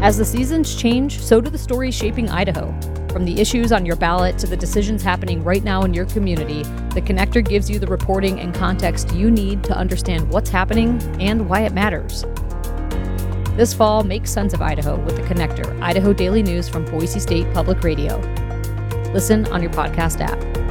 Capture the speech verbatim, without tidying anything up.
As the seasons change, so do the stories shaping Idaho. From the issues on your ballot to the decisions happening right now in your community, The Connector gives you the reporting and context you need to understand what's happening and why it matters. This fall, make sense of Idaho with The Connector, Idaho Daily News from Boise State Public Radio. Listen on your podcast app.